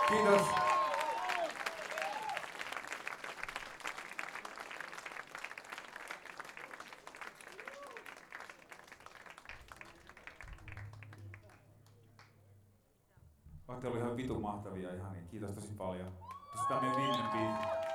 Kiitos. Olette olleet ihan vitun mahtavia, ihan niin. Kiitos tosi paljon. Tämä on meidän viimeinen biisi.